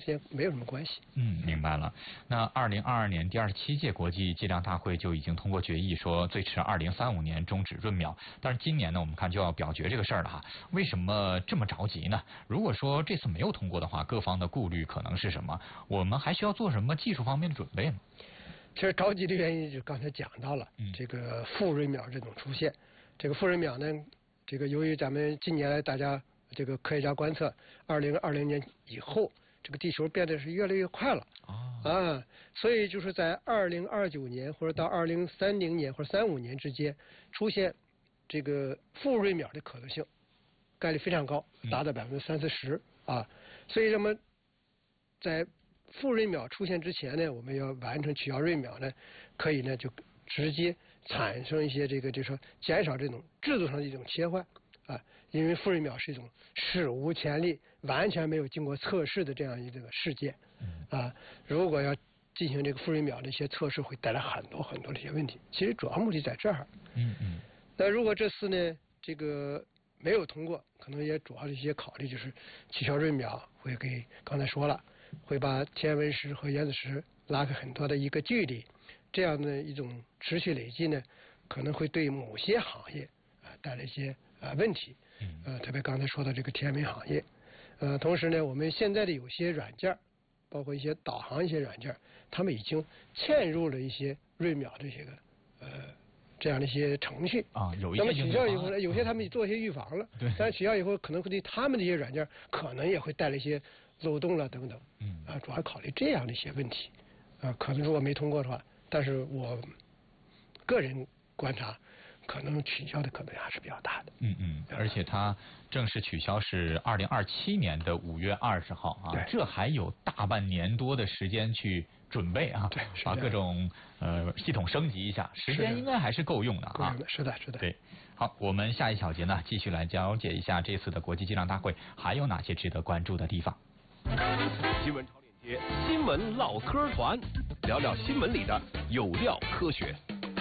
间没有什么关系。 明白了。那2022年第27届国际计量大会就已经通过决议说，最迟2035年终止闰秒。但是今年呢，我们看就要表决这个事儿了哈。为什么这么着急呢？如果说这次没有通过的话，各方的顾虑可能是什么？我们还需要做什么技术方面的准备吗？ 其实着急的原因就刚才讲到了，这个负闰秒这种出现，这个负闰秒呢，这个由于咱们近年来大家这个科学家观测，2020年以后，这个地球变得是越来越快了所以就是在2029年或者到2030年或者35年之间出现这个负闰秒的可能性概率非常高，达到30%所以那么在负闰秒出现之前呢，我们要完成取消闰秒呢，可以呢就直接产生一些就是说减少这种制度上的一种切换因为负闰秒是一种史无前例、完全没有经过测试的这样一个事件如果要进行这个负闰秒的一些测试，会带来很多很多的一些问题。其实主要目的在这儿。那如果这次呢，这个没有通过，可能也主要的一些考虑就是取消闰秒会给刚才说了。会把天文时和原子时拉开很多的一个距离，这样的一种持续累积呢，可能会对某些行业带来一些问题。特别刚才说的这个天文行业，同时呢，我们现在的有些软件，包括一些导航一些软件，他们已经嵌入了一些闰秒这些个这样的一些程序有一些。 那么取消以后呢，有些他们做一些预防了，但是取消以后可能会对他们这些软件可能也会带来一些漏洞了等等，主要考虑这样的一些问题，可能如果没通过的话，但是我个人观察，可能取消的可能还是比较大的。 而且它正式取消是2027年的5月20号这还有大半年多的时间去准备把各种系统升级一下，时间应该还是够用的是的。 对，好，我们下一小节呢，继续来了解一下这次的国际计量大会还有哪些值得关注的地方。 新闻超链接，新闻唠嗑团，聊聊新闻里的有料科学。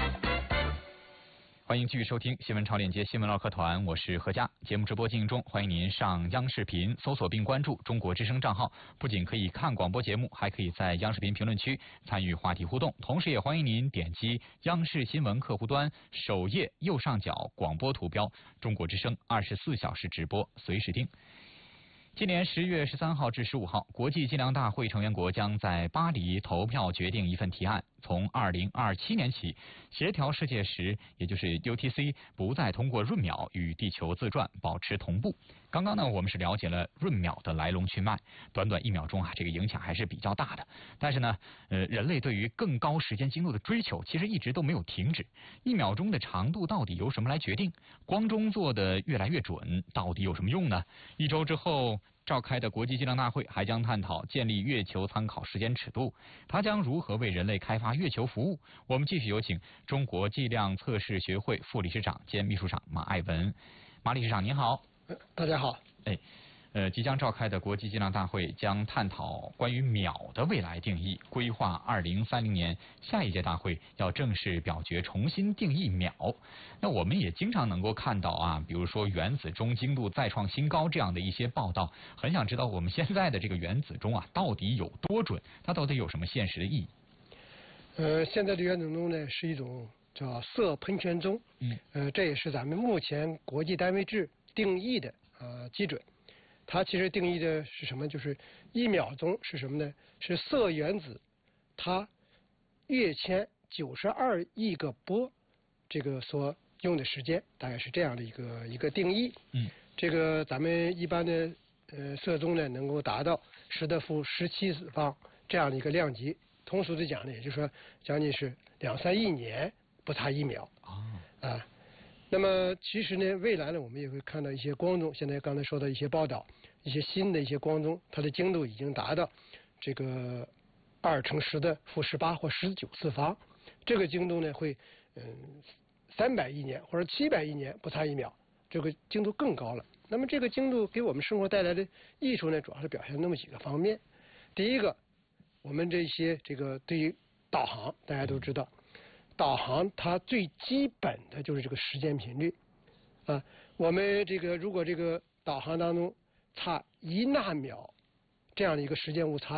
欢迎继续收听新闻超链接新闻唠嗑团，我是何佳。节目直播进行中，欢迎您上央视频搜索并关注中国之声账号，不仅可以看广播节目，还可以在央视频评论区参与话题互动，同时也欢迎您点击央视新闻客户端首页右上角广播图标，中国之声24小时直播，随时听。今年10月13号至15号，国际计量大会成员国将在巴黎投票决定一份提案，从2027年起，协调世界时，也就是 UTC 不再通过闰秒与地球自转保持同步。刚刚呢，我们是了解了闰秒的来龙去脉，短短1秒钟这个影响还是比较大的。但是呢，人类对于更高时间精度的追求，其实一直都没有停止。1秒钟的长度到底由什么来决定？光中做的越来越准，到底有什么用呢？1周之后召开的国际计量大会还将探讨建立月球参考时间尺度，它将如何为人类开发月球服务？我们继续有请中国计量测试学会副理事长兼秘书长马爱文。马理事长您好。 大家好。 即将召开的国际计量大会将探讨关于秒的未来定义，规划2030年下一届大会要正式表决重新定义秒。那我们也经常能够看到比如说原子钟精度再创新高这样的一些报道，很想知道我们现在的这个原子钟到底有多准，它到底有什么现实的意义？ 现在的原子钟呢是一种叫色喷泉钟，这也是咱们目前国际单位制定义的基准。它其实定义的是什么？就是1秒钟是什么呢？是色原子它跃迁92亿个波这个所用的时间，大概是这样的一个定义。这个咱们一般的色钟呢能够达到10^17这样的一个量级。通俗的讲呢，也就是说将近是2-3亿年不差1秒。那么其实呢，未来呢，我们也会看到一些光钟，现在刚才说的一些报道，一些新的一些光钟，它的精度已经达到这个2×10⁻18或19次方，这个精度呢会300亿年或者700亿年不差1秒，这个精度更高了。那么这个精度给我们生活带来的益处呢，主要是表现那么几个方面。第一个，我们这个对于导航，大家都知道。导航它最基本的就是这个时间频率我们如果这个导航当中差1纳秒这样的一个时间误差